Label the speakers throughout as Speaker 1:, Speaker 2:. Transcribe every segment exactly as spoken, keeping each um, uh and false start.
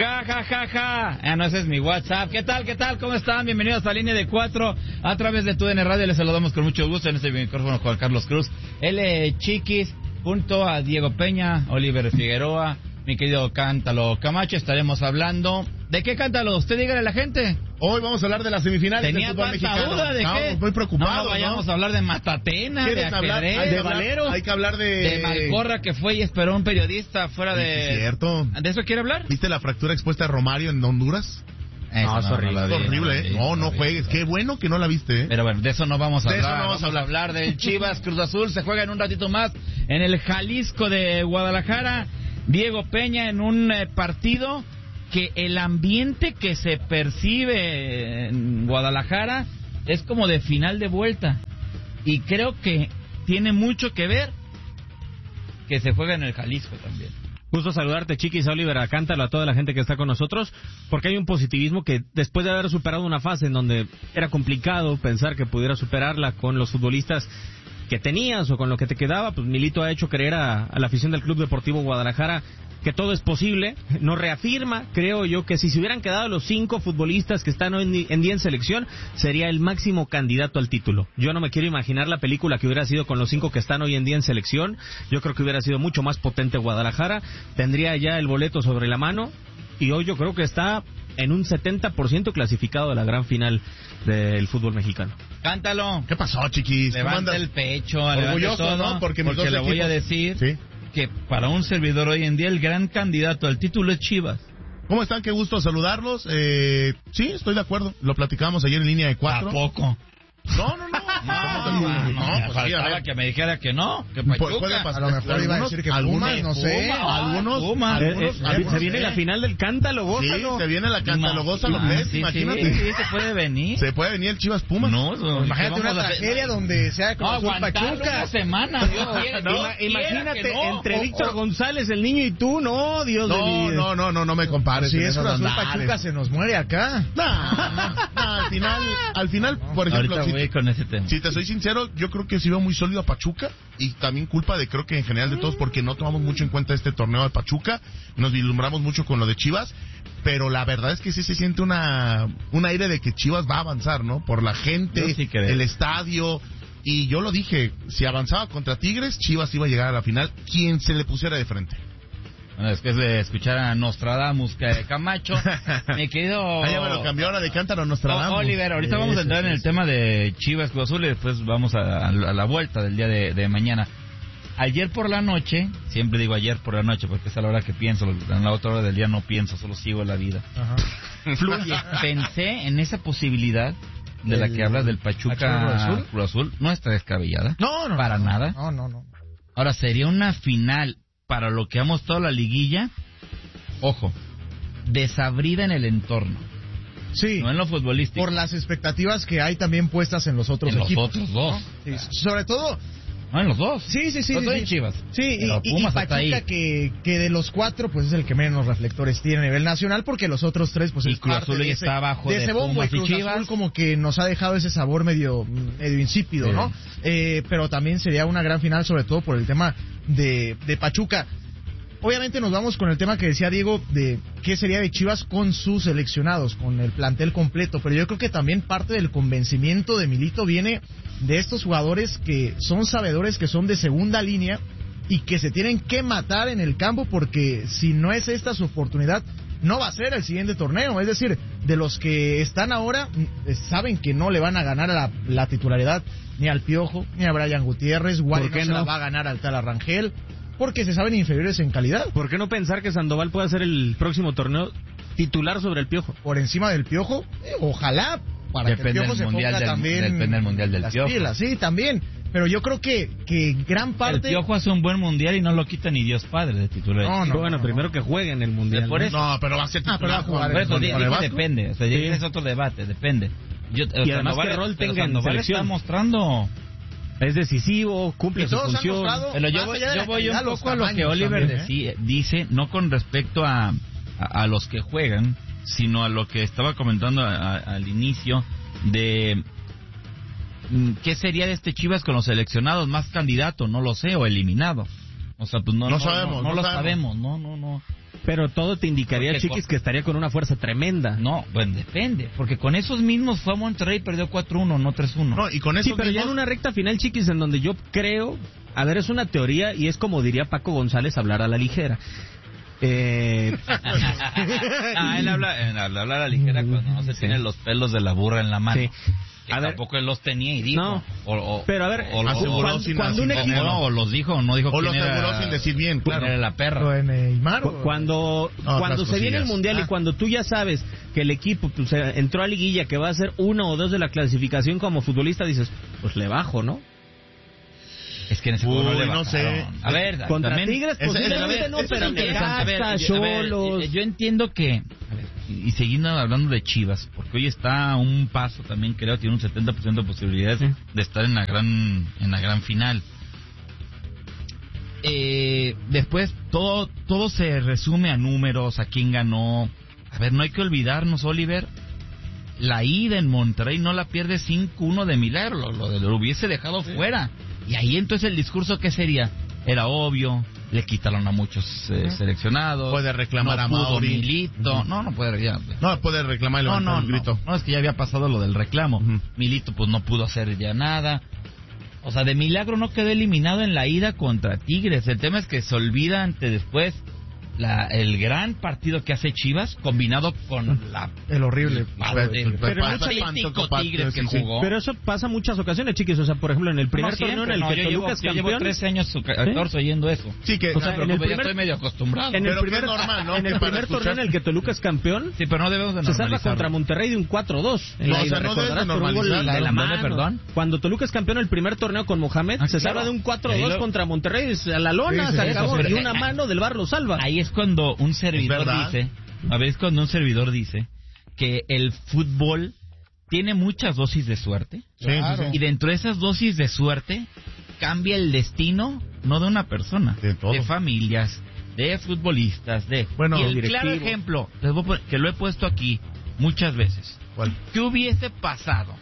Speaker 1: Ja, ja, ja, ja. Ah, no, ese es mi WhatsApp. ¿Qué tal, qué tal? ¿Cómo están? Bienvenidos a Línea de Cuatro a través de TUDN Radio. Les saludamos con mucho gusto en este micrófono Juan Carlos Cruz. L. Chiquis, junto a Diego Peña, Oliver Figueroa, mi querido Cántalo Camacho. Estaremos hablando... ¿De qué Cántalo? Usted dígale a la gente.
Speaker 2: Hoy vamos a hablar de las semifinales
Speaker 1: Tenía
Speaker 2: del fútbol mexicano.
Speaker 1: Duda de
Speaker 2: no,
Speaker 1: qué.
Speaker 2: Estoy preocupado.
Speaker 1: No, no vayamos
Speaker 2: ¿no?
Speaker 1: a hablar de Matatena, de ajedrez,
Speaker 2: hablar? Hay
Speaker 1: de
Speaker 2: que
Speaker 1: Valero.
Speaker 2: Hay que hablar de...
Speaker 1: De Malcorra, que fue y esperó a un periodista fuera de...
Speaker 2: Sí, es cierto.
Speaker 1: ¿De eso quiere hablar?
Speaker 2: ¿Viste la fractura expuesta de Romario en Honduras?
Speaker 1: Eso
Speaker 2: no, es horrible.
Speaker 1: no
Speaker 2: es horrible, ¿eh? No, no juegues. Qué bueno que no la viste, ¿eh?
Speaker 1: Pero bueno, de eso no vamos a
Speaker 2: de
Speaker 1: hablar.
Speaker 2: Eso no vamos,
Speaker 1: vamos a hablar del Chivas Cruz Azul. Se juega en un ratito más en el Jalisco de Guadalajara. Diego Peña en un eh, partido que el ambiente que se percibe en Guadalajara es como de final de vuelta. Y creo que tiene mucho que ver que se juega en el Jalisco también.
Speaker 3: Gusto saludarte, Chiquis, a Oliver, a Cántalo, a toda la gente que está con nosotros, porque hay un positivismo que después de haber superado una fase en donde era complicado pensar que pudiera superarla con los futbolistas que tenías o con lo que te quedaba, pues Milito ha hecho creer a, a la afición del Club Deportivo Guadalajara que todo es posible. Nos reafirma, creo yo, que si se hubieran quedado los cinco futbolistas que están hoy en día en selección, sería el máximo candidato al título. Yo no me quiero imaginar la película que hubiera sido con los cinco que están hoy en día en selección. Yo creo que hubiera sido mucho más potente Guadalajara, tendría ya el boleto sobre la mano, y hoy yo creo que está en un setenta por ciento clasificado a la gran final del fútbol mexicano.
Speaker 1: Cántalo.
Speaker 2: ¿Qué pasó, Chiquis?
Speaker 1: Levanta el pecho,
Speaker 2: orgulloso,
Speaker 1: todo,
Speaker 2: ¿no? Porque,
Speaker 1: porque le voy a decir
Speaker 2: ¿sí?
Speaker 1: que para un servidor hoy en día el gran candidato al título es Chivas.
Speaker 2: ¿Cómo están? Qué gusto saludarlos. Eh, sí, estoy de acuerdo. Lo platicábamos ayer en Línea de Cuatro.
Speaker 1: ¿A poco?
Speaker 2: No, no, no.
Speaker 1: No, no, no, no, pues faltaba que me dijera que no, que Pachuca.
Speaker 2: A lo mejor iba a decir que Pumas, no sé.
Speaker 1: Puma,
Speaker 2: algunos,
Speaker 1: Puma,
Speaker 2: algunos,
Speaker 3: eh, eh, algunos, se viene eh. la final del Cántalo, gózalo.
Speaker 2: Sí, se viene la Cántalo, gózalo.
Speaker 1: Ah,
Speaker 2: ¿ves?
Speaker 1: sí,
Speaker 2: Imagínate.
Speaker 1: Sí, sí, se puede venir.
Speaker 2: Se puede venir el Chivas Pumas.
Speaker 1: No, no
Speaker 4: imagínate una tragedia donde sea como
Speaker 1: no,
Speaker 4: Pachuca.
Speaker 1: Una semana. Dios quiere,
Speaker 3: no,
Speaker 1: Dios
Speaker 3: imagínate
Speaker 1: quiera que no.
Speaker 3: entre
Speaker 1: Oh,
Speaker 3: Víctor
Speaker 1: oh.
Speaker 3: González, el niño, y tú, no, Dios de mi vida.
Speaker 2: No, no, no, no me compares.
Speaker 4: Si es Cruz Azul Pachuca, se nos muere acá.
Speaker 2: No, no, no, al final, al final, por ejemplo,
Speaker 1: ahorita voy
Speaker 2: si,
Speaker 1: con ese tema.
Speaker 2: Si te soy sincero, yo creo que sí veo muy sólido a Pachuca, y también culpa de, creo que en general de todos, porque no tomamos mucho en cuenta este torneo de Pachuca, nos vislumbramos mucho con lo de Chivas, pero la verdad es que sí se siente una un aire de que Chivas va a avanzar, ¿no? Por la gente,
Speaker 1: sí
Speaker 2: el estadio, y yo lo dije, si avanzaba contra Tigres, Chivas iba a llegar a la final, quien se le pusiera de frente.
Speaker 1: Bueno, después de escuchar a Nostradamus Camacho, mi querido...
Speaker 2: Ah, ya me lo cambió ahora de Cántaro a Nostradamus.
Speaker 1: Oh, Oliver, ahorita
Speaker 2: sí,
Speaker 1: vamos a entrar
Speaker 2: sí,
Speaker 1: en el
Speaker 2: sí.
Speaker 1: tema de Chivas Cruz Azul y después vamos a, a la vuelta del día de, de mañana. Ayer por la noche, siempre digo ayer por la noche porque es a la hora que pienso, en la otra hora del día no pienso, solo sigo la vida.
Speaker 4: Ajá.
Speaker 1: Fluye. Pensé en esa posibilidad de la que hablas del Pachuca
Speaker 4: Cruz Azul.
Speaker 1: Cruz Azul. No está descabellada.
Speaker 4: No, no.
Speaker 1: Para
Speaker 4: no,
Speaker 1: nada.
Speaker 4: No, no, no.
Speaker 1: Ahora, sería una final para lo que ha mostrado la liguilla, ojo, desabrida en el entorno,
Speaker 4: Sí.
Speaker 1: no en lo futbolístico.
Speaker 4: Por las expectativas que hay también puestas en los otros
Speaker 1: en
Speaker 4: equipos.
Speaker 1: los otros dos.
Speaker 4: Sí, sobre todo...
Speaker 1: No, en los dos.
Speaker 4: Sí, sí, sí.
Speaker 1: Los
Speaker 4: sí,
Speaker 1: dos
Speaker 4: sí.
Speaker 1: en Chivas.
Speaker 4: Sí,
Speaker 1: Pero
Speaker 4: y, y,
Speaker 1: Pumas
Speaker 4: y
Speaker 1: hasta ahí.
Speaker 4: Pachuca que, que de los cuatro pues es el que menos reflectores tiene a nivel nacional, porque los otros tres pues
Speaker 1: Y
Speaker 4: es
Speaker 1: Cruz
Speaker 4: parte
Speaker 1: Azul
Speaker 4: de
Speaker 1: ya
Speaker 4: ese,
Speaker 1: está abajo
Speaker 4: de
Speaker 1: de
Speaker 4: ese bombo,
Speaker 1: Pumas
Speaker 4: y
Speaker 1: y
Speaker 4: Cruz
Speaker 1: Chivas.
Speaker 4: Azul como que nos ha dejado ese sabor medio, medio insípido,
Speaker 1: Sí.
Speaker 4: ¿no? Eh, pero también sería una gran final, sobre todo por el tema de, de Pachuca. Obviamente nos vamos con el tema que decía Diego de qué sería de Chivas con sus seleccionados, con el plantel completo, pero yo creo que también parte del convencimiento de Milito viene de estos jugadores que son sabedores, que son de segunda línea y que se tienen que matar en el campo, porque si no es esta su oportunidad, no va a ser el siguiente torneo. Es decir, de los que están ahora, saben que no le van a ganar a la, la titularidad ni al Piojo, ni a Brian Gutiérrez. Guay no,
Speaker 3: qué
Speaker 4: se
Speaker 3: no?
Speaker 4: la va a ganar al Tala Rangel, porque se saben inferiores en calidad.
Speaker 3: ¿Por qué no pensar que Sandoval pueda ser el próximo torneo titular sobre el Piojo?
Speaker 4: Por encima del Piojo, eh, ojalá, para
Speaker 1: Depende
Speaker 4: que el Piojo
Speaker 1: del
Speaker 4: se
Speaker 1: mundial
Speaker 4: ponga
Speaker 1: del-
Speaker 4: también
Speaker 1: depende del mundial del
Speaker 4: las
Speaker 1: Piojo.
Speaker 4: pilas. Sí, también, pero yo creo que, que gran parte...
Speaker 1: El Piojo hace un buen mundial y no lo quita ni Dios Padre de titular.
Speaker 4: No, no,
Speaker 3: bueno,
Speaker 4: no,
Speaker 3: primero
Speaker 4: no.
Speaker 3: que jueguen en el mundial.
Speaker 1: Por eso.
Speaker 2: No, pero va a ser
Speaker 4: Ah, pero va a
Speaker 2: titular.
Speaker 4: jugar
Speaker 1: Por
Speaker 4: en
Speaker 1: eso
Speaker 4: el
Speaker 1: di-
Speaker 2: con el
Speaker 1: dije
Speaker 2: Vasco.
Speaker 1: depende, o sea,
Speaker 3: Sí.
Speaker 1: es otro debate, depende. Yo, o
Speaker 3: Y
Speaker 1: sea,
Speaker 3: además
Speaker 1: Sandoval-
Speaker 3: que rol
Speaker 1: pero
Speaker 3: tenga en
Speaker 1: Sandoval
Speaker 3: selección.
Speaker 1: está mostrando.
Speaker 3: Es decisivo, cumple
Speaker 4: Y
Speaker 3: su
Speaker 4: todos han
Speaker 3: función.
Speaker 4: mostrado-
Speaker 1: Pero yo
Speaker 4: Más
Speaker 1: voy,
Speaker 4: allá de
Speaker 1: yo
Speaker 4: la
Speaker 1: voy
Speaker 4: calidad,
Speaker 1: un
Speaker 4: los
Speaker 1: poco a lo que
Speaker 4: tamaños
Speaker 1: Oliver
Speaker 4: también, ¿eh?
Speaker 1: deci- dice, no con respecto a, a, a los que juegan, sino a lo que estaba comentando a- a- al inicio de mm, qué sería de este Chivas con los seleccionados, más candidato, no lo sé, o eliminado. O sea, pues no,
Speaker 2: No
Speaker 1: no,
Speaker 2: sabemos,
Speaker 1: no, no
Speaker 2: no
Speaker 1: lo
Speaker 2: sabemos.
Speaker 1: sabemos, no, no, no.
Speaker 3: Pero todo te indicaría,
Speaker 1: Porque
Speaker 3: Chiquis,
Speaker 1: con-
Speaker 3: que estaría con una fuerza tremenda.
Speaker 1: No, bueno, depende, porque con esos mismos fue a Monterrey y perdió cuatro uno, no tres uno.
Speaker 2: No, y con eso
Speaker 3: Sí, pero ya en una recta final, Chiquis, en donde yo creo, a ver, es una teoría y es como diría Paco González, hablar a la ligera. Eh,
Speaker 1: Ah, él habla, él habla a la ligera cuando no se
Speaker 3: Sí.
Speaker 1: tienen los pelos de la burra en la mano.
Speaker 3: Sí.
Speaker 1: Que
Speaker 3: A ver.
Speaker 1: tampoco él los tenía y dijo.
Speaker 3: No.
Speaker 1: O, o-
Speaker 3: Pero a ver,
Speaker 1: o, o-
Speaker 2: aseguró
Speaker 1: o-
Speaker 2: sin-
Speaker 3: cuando un
Speaker 2: sin
Speaker 1: o-
Speaker 3: equipo...
Speaker 1: no, o los dijo o no dijo
Speaker 2: O
Speaker 1: quién
Speaker 2: lo aseguró
Speaker 1: era,
Speaker 2: sin decir bien,
Speaker 1: quién
Speaker 2: claro.
Speaker 1: era la
Speaker 4: Lo
Speaker 1: perra.
Speaker 4: de Neymar.
Speaker 3: Cu-
Speaker 4: o-
Speaker 3: Cuando,
Speaker 2: No,
Speaker 3: cuando
Speaker 2: otras
Speaker 3: se viene el
Speaker 2: cosillas.
Speaker 3: mundial
Speaker 4: Ah.
Speaker 3: y cuando tú ya sabes que el equipo pues, eh, entró a liguilla, que va a ser uno o dos de la clasificación como futbolista, dices, pues le bajo, ¿no?
Speaker 1: Es que en ese juego no
Speaker 2: Uy,
Speaker 1: le
Speaker 2: no sé.
Speaker 1: bajaron. A ver,
Speaker 3: Contra
Speaker 1: también-
Speaker 3: Tigres
Speaker 2: ese-
Speaker 3: posiblemente
Speaker 2: ese-
Speaker 3: no,
Speaker 2: ese
Speaker 3: pero
Speaker 2: es interesante.
Speaker 1: A ver,
Speaker 3: Necaxa,
Speaker 1: yo- a ver,
Speaker 3: Xolos...
Speaker 1: yo entiendo que, a ver, y y siguiendo hablando de Chivas, porque hoy está a un paso también, creo, tiene un setenta por ciento de posibilidades
Speaker 3: Sí.
Speaker 1: de estar en la gran en la gran final. Eh, después todo todo se resume a números, a quién ganó. A ver, no hay que olvidarnos, Oliver, la ida en Monterrey no la pierde cinco uno de milagro, lo, lo, lo hubiese dejado fuera. Y ahí entonces el discurso, ¿qué sería? Era obvio, le quitaron a muchos eh, seleccionados.
Speaker 2: Puede reclamar
Speaker 1: no
Speaker 2: a
Speaker 1: pudo
Speaker 2: Mauri.
Speaker 1: Milito.
Speaker 2: Ujú.
Speaker 1: No, no puede. Ya.
Speaker 2: No, puede reclamar y
Speaker 1: No,
Speaker 2: levantar
Speaker 1: no,
Speaker 2: el grito.
Speaker 1: no, no, es que ya había pasado lo del reclamo.
Speaker 2: Ujú.
Speaker 1: Milito pues no pudo hacer ya nada. O sea, de milagro no quedó eliminado en la ida contra Tigres. El tema es que se olvida ante después la, el gran partido que hace Chivas combinado con la
Speaker 4: El horrible.
Speaker 1: padre,
Speaker 2: Pero
Speaker 1: pero
Speaker 2: mucha-
Speaker 1: patético
Speaker 2: tanto-
Speaker 1: Tigres que
Speaker 2: sí, sí.
Speaker 1: jugó.
Speaker 3: Pero eso pasa muchas ocasiones, Chiquis. O sea, por ejemplo, en el primer
Speaker 1: No
Speaker 3: torneo
Speaker 1: siempre,
Speaker 3: en el
Speaker 1: no,
Speaker 3: que
Speaker 1: yo
Speaker 3: Toluca
Speaker 1: llevo,
Speaker 3: es
Speaker 1: yo llevo
Speaker 3: campeón...
Speaker 1: tres años, su- catorce oyendo eso.
Speaker 2: Sí, que
Speaker 3: O sea,
Speaker 1: No,
Speaker 3: en el
Speaker 1: ya
Speaker 3: primer-
Speaker 1: estoy medio acostumbrado.
Speaker 3: En el
Speaker 2: Pero que
Speaker 3: primer,
Speaker 2: es normal, ¿no?
Speaker 3: en el
Speaker 2: Que para
Speaker 3: primer torneo
Speaker 2: escuchar-
Speaker 3: en el que Toluca es campeón,
Speaker 1: Sí, pero no debemos de
Speaker 3: se salva
Speaker 1: normalizarlo.
Speaker 3: contra Monterrey de un cuatro dos. En
Speaker 2: No,
Speaker 3: la
Speaker 2: o
Speaker 3: ida,
Speaker 2: sea, no debes de
Speaker 3: recordarás, por un gol
Speaker 2: normalizarlo.
Speaker 3: de la
Speaker 1: ¿Dónde,
Speaker 3: mano.
Speaker 1: perdón?
Speaker 3: Cuando Toluca es campeón el primer torneo con Mohamed,
Speaker 1: Ah,
Speaker 3: se
Speaker 1: claro.
Speaker 3: salva de un cuatro
Speaker 1: Ahí
Speaker 3: dos
Speaker 1: lo-
Speaker 3: contra Monterrey, a la lona,
Speaker 4: Sí, sí,
Speaker 3: se
Speaker 4: sí,
Speaker 3: acabó.
Speaker 1: eso,
Speaker 3: Y
Speaker 1: pero-
Speaker 3: una mano del Bar lo salva.
Speaker 1: Ahí es cuando un servidor
Speaker 2: Es verdad.
Speaker 1: dice, a ver, es cuando un servidor dice que el fútbol tiene muchas dosis de suerte
Speaker 2: Sí, sí, sí.
Speaker 1: y dentro de esas dosis de suerte cambia el destino no de una persona,
Speaker 2: De todo.
Speaker 1: familias, de futbolistas, de
Speaker 2: Bueno,
Speaker 1: y el
Speaker 3: directivos.
Speaker 1: claro ejemplo, les voy a poner- que lo he puesto aquí muchas veces.
Speaker 2: ¿Cuál?
Speaker 1: ¿Qué hubiese pasado?